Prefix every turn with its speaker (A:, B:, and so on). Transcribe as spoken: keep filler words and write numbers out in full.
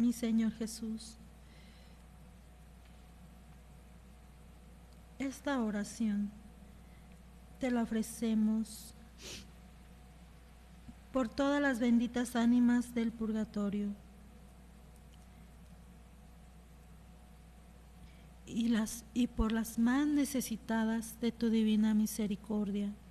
A: mi Señor Jesús. Esta oración te la ofrecemos por todas las benditas ánimas del purgatorio y, las, y por las más necesitadas de tu divina misericordia.